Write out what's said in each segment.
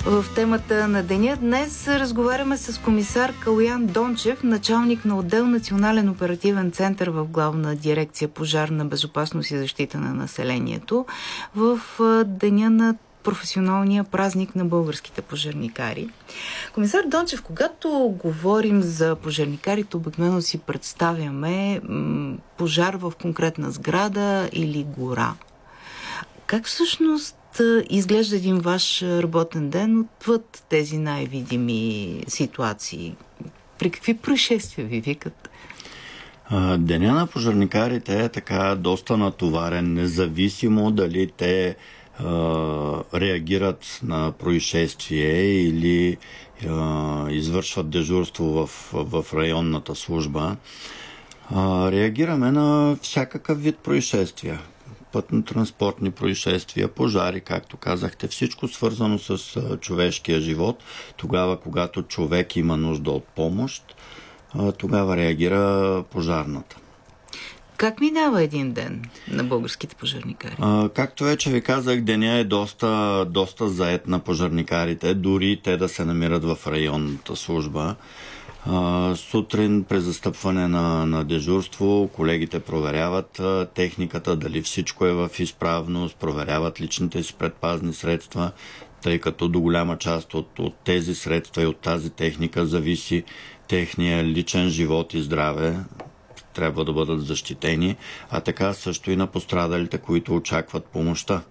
В темата на деня днес разговаряме с комисар Калоян Дончев, началник на отдел Национален оперативен център в Главна дирекция Пожарна безопасност и защита на населението в деня на професионалния празник на българските пожарникари. Комисар Дончев, когато говорим за пожарникарите, обикновено си представяме пожар в конкретна сграда или гора. Как всъщност изглежда един ваш работен ден отвъд тези най-видими ситуации? При какви происшествия ви викат? Деня на пожарникарите е така доста натоварен, независимо дали те реагират на происшествие или извършват дежурство в районната служба. Реагираме на всякакъв вид происшествия. Пътно-транспортни происшествия, пожари, както казахте, всичко свързано с човешкия живот. Тогава, когато човек има нужда от помощ, тогава реагира пожарната. Как минава един ден на българските пожарникари? Както вече ви казах, деня е доста заед на пожарникарите, дори те да се намират в районната служба. Сутрин при застъпване на дежурство колегите проверяват техниката, дали всичко е в изправност, проверяват личните си предпазни средства, тъй като до голяма част от тези средства и от тази техника зависи техния личен живот и здраве. Трябва да бъдат защитени, а така също и на пострадалите, които очакват помощта.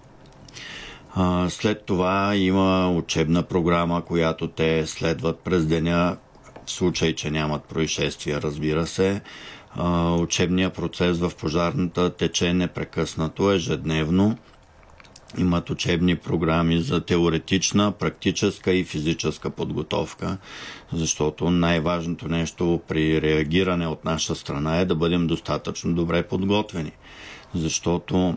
След това има учебна програма, която те следват през деня, в случай, че нямат происшествия, разбира се. Учебният процес в пожарната тече непрекъснато, ежедневно. Имат учебни програми за теоретична, практическа и физическа подготовка, защото най-важното нещо при реагиране от наша страна е да бъдем достатъчно добре подготвени. Защото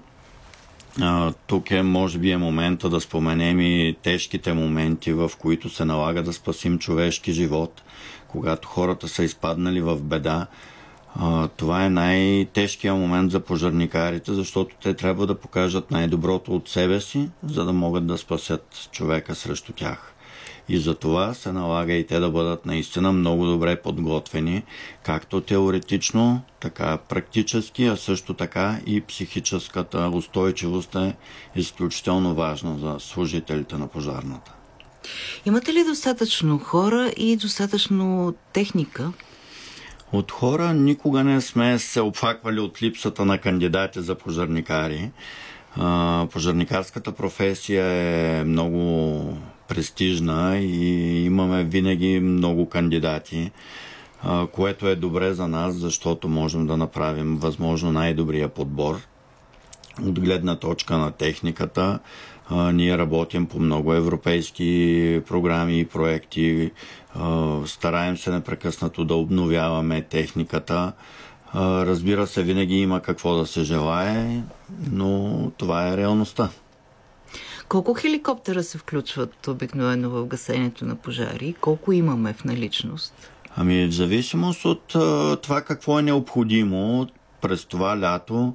тук може би момента да споменем и тежките моменти, в които се налага да спасим човешки живот, когато хората са изпаднали в беда. Това е най-тежкият момент за пожарникарите, защото те трябва да покажат най-доброто от себе си, за да могат да спасят човека срещу тях. И за това се налага и те да бъдат наистина много добре подготвени, както теоретично, така практически, а също така и психическата устойчивост е изключително важна за служителите на пожарната. Имате ли достатъчно хора и достатъчно техника? От хора никога не сме се обхваквали от липсата на кандидати за пожарникари. Пожарникарската професия е много престижна и имаме винаги много кандидати, което е добре за нас, защото можем да направим възможно най-добрия подбор. От гледна точка на техниката, ние работим по много европейски програми и проекти, стараем се непрекъснато да обновяваме техниката. Разбира се, винаги има какво да се желае, но това е реалността. Колко хеликоптера се включват обикновено в гасенето на пожари? Колко имаме в наличност? В зависимост от това какво е необходимо през това лято,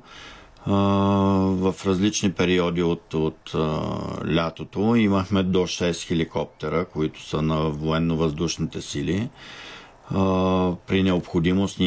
в различни периоди от лятото имахме до 6 хеликоптера, които са на военно-въздушните сили. При необходимост